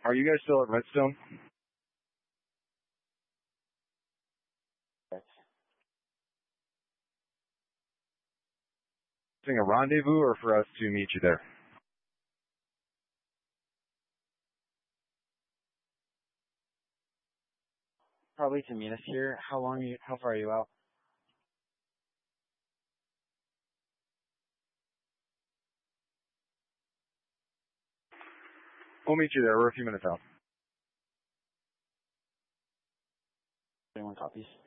Are you guys still at Redstone? Correct. Is it a rendezvous or for us to meet you there? Probably to meet us here. How far are you out? We'll meet you there. We're a few minutes out. 21 copies.